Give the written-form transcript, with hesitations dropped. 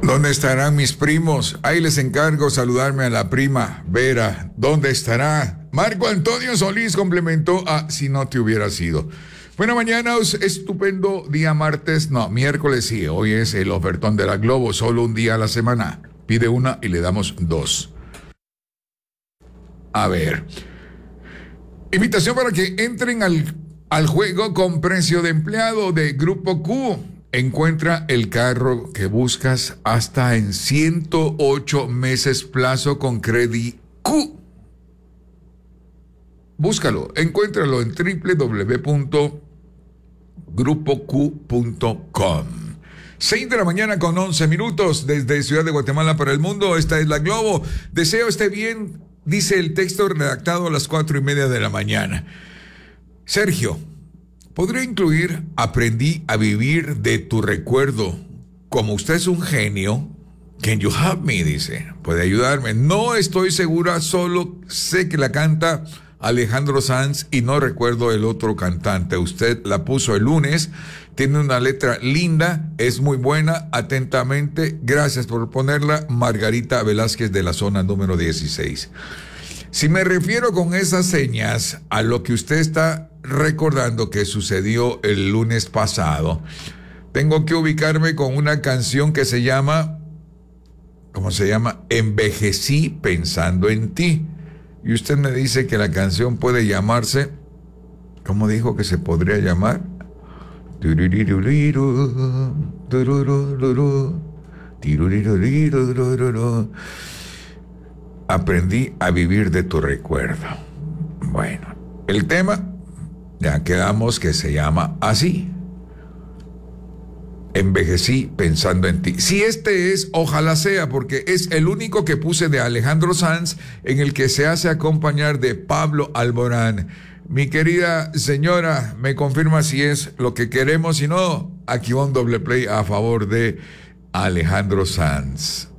¿Dónde estarán mis primos? Ahí les encargo saludarme a la prima Vera. ¿Dónde estará? Marco Antonio Solís complementó a si no te hubiera sido. Buena mañana, estupendo día martes. No, miércoles sí. Hoy es el ofertón de la Globo. Solo un día a la semana. Pide una y le damos dos. A ver. Invitación para que entren al juego con precio de empleado de Grupo Q. Encuentra el carro que buscas hasta en 108 meses plazo con Credit Q. Búscalo, encuéntralo en www.grupoq.com. 6 de la mañana con 11 minutos desde Ciudad de Guatemala para el mundo. Esta es la Globo. Deseo esté bien, dice el texto redactado a las 4:30 de la mañana. Sergio, podría incluir aprendí a vivir de tu recuerdo. Como usted es un genio, can you help me? Dice, puede ayudarme. No estoy segura, solo sé que la canta Alejandro Sanz y no recuerdo el otro cantante. Usted la puso el lunes, tiene una letra linda, es muy buena. Atentamente, gracias por ponerla, Margarita Velázquez de la zona número 16. Si me refiero con esas señas a lo que usted está recordando que sucedió el lunes pasado, tengo que ubicarme con una canción que se llama, ¿cómo se llama? Envejecí pensando en ti. Y usted me dice que la canción puede llamarse, ¿cómo dijo que se podría llamar? Aprendí a vivir de tu recuerdo. Bueno, el tema, ya quedamos que se llama así. Envejecí pensando en ti. Si este es, ojalá sea, porque es el único que puse de Alejandro Sanz, en el que se hace acompañar de Pablo Alborán. Mi querida señora, me confirma si es lo que queremos, si no, aquí va un doble play a favor de Alejandro Sanz.